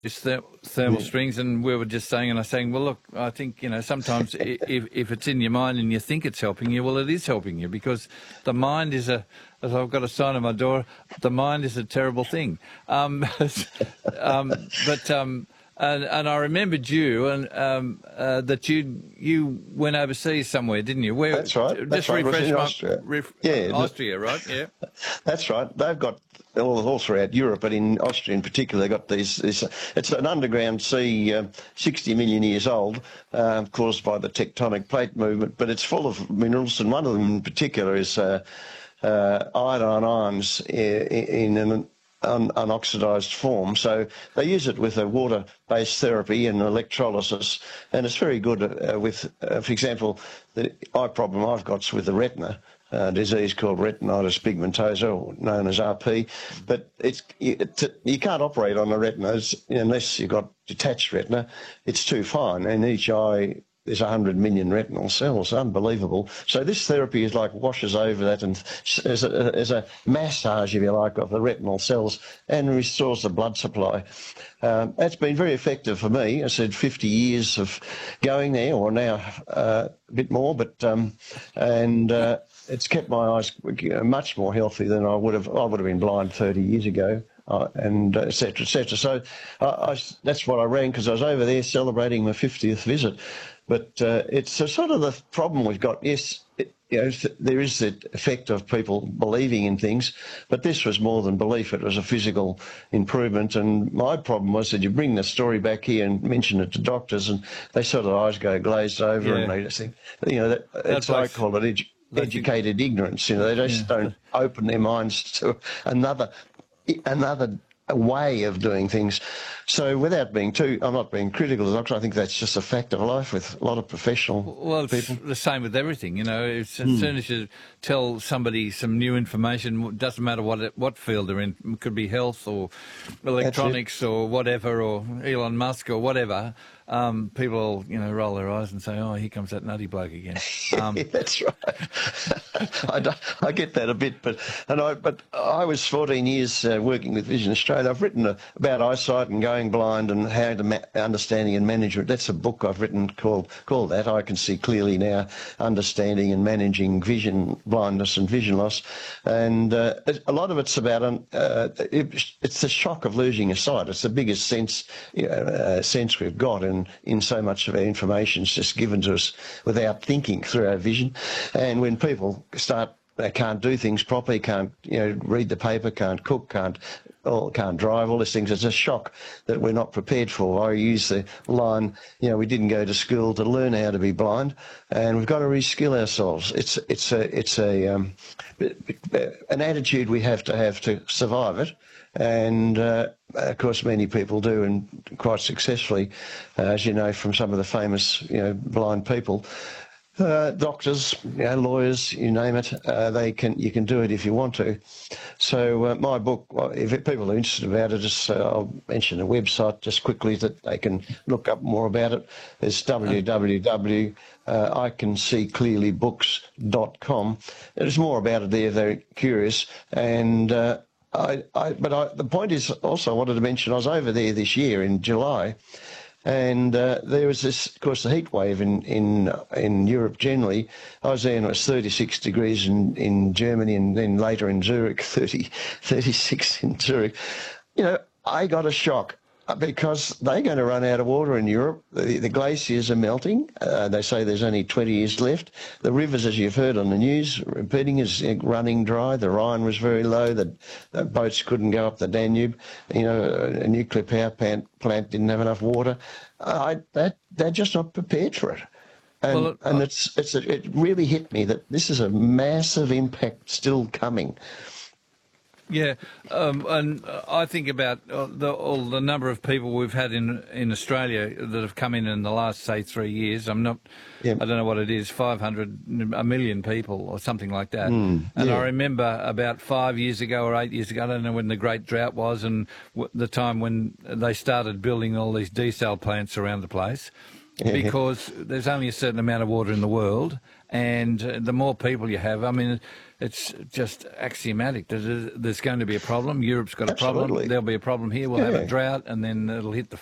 Just thermal strings, and we were just saying, and I was saying, well, look, I think, sometimes if it's in your mind and you think it's helping you, well, it is helping you, because the mind is as I've got a sign on my door, the mind is a terrible thing. And I remembered you, and that you went overseas somewhere, didn't you? Where? That's right. Just refresh in my Austria. Austria, right? Yeah. That's right. They've got all throughout Europe, but in Austria in particular, they've got these. It's an underground sea, 60 million years old, caused by the tectonic plate movement. But it's full of minerals, and one of them in particular is iodine ions in an unoxidised form. So they use it with a water-based therapy and electrolysis, and it's very good with, for example, the eye problem I've got's with the retina. Disease called retinitis pigmentosa, or known as RP, but you can't operate on the retina unless you've got detached retina. It's too fine, and each eye there's 100 million retinal cells. Unbelievable. So this therapy is like washes over that, and as a massage, if you like, of the retinal cells, and restores the blood supply. That's been very effective for me. I said 50 years of going there, or now a bit more, but it's kept my eyes much more healthy than I would have. I would have been blind 30 years ago, and et cetera, et cetera. So that's what I rang, because I was over there celebrating my 50th visit. But it's a sort of the problem we've got. Yes, there is the effect of people believing in things, but this was more than belief. It was a physical improvement. And my problem was that you bring the story back here and mention it to doctors, and they sort of eyes go glazed over, and they just think, that's I call it educated ignorance. They just don't open their minds to another way of doing things. So without being I'm not being critical of the doctor, I think that's just a fact of life with a lot of professional people. It's the same with everything, as soon as you tell somebody some new information, it doesn't matter what field they're in, it could be health or electronics or whatever, or Elon Musk or whatever, people roll their eyes and say, oh, here comes that nutty bloke again. That's right. I get that a bit, but I was 14 years working with Vision Australia. I've written about eyesight and going blind and how to understanding and management. That's a book I've written called that. I Can See Clearly Now: Understanding and Managing Vision Blindness and Vision Loss. And a lot of it's about it's the shock of losing your sight. It's the biggest sense we've got, and in so much of our information is just given to us without thinking through our vision. And when people they can't do things properly, can't read the paper, can't cook, can't drive, all these things. It's a shock that we're not prepared for. I use the line, we didn't go to school to learn how to be blind, and we've got to reskill ourselves. It's an attitude we have to survive it. And of course, many people do, and quite successfully, as you know from some of the famous blind people. Doctors, lawyers, you name it, you can do it if you want to. So my book, if people are interested about it, I'll mention a website just quickly that they can look up more about it. It's www.icanseeclearlybooks.com. There's more about it there if they're curious. And the point is also, I wanted to mention, I was over there this year in July. And there was this, of course, the heat wave in Europe generally. I was there and it was 36 degrees in Germany, and then later in Zurich, 36 in Zurich. I got a shock because they're going to run out of water in Europe. The glaciers are melting. They say there's only 20 years left. The rivers, as you've heard on the news, repeating, is running dry. The Rhine was very low. The boats couldn't go up the Danube. A nuclear power plant didn't have enough water. They're just not prepared for it. And it really hit me that this is a massive impact still coming. Yeah, and I think about all the number of people we've had in Australia that have come in the last, say, 3 years. I don't know what it is, 500, a million people or something like that. I remember about 5 years ago or 8 years ago, I don't know when the great drought was, and the time when they started building all these desal plants around the place, because there's only a certain amount of water in the world, and the more people you have, it's just axiomatic that there's going to be a problem. Europe's got a problem. Absolutely. There'll be a problem here. We'll have a drought, and then it'll hit the